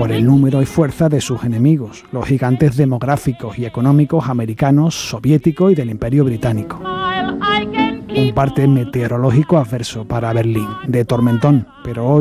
por el número y fuerza de sus enemigos, los gigantes demográficos y económicos americanos, soviéticos y del Imperio Británico. Un parte meteorológico adverso para Berlín, de tormentón, pero hoy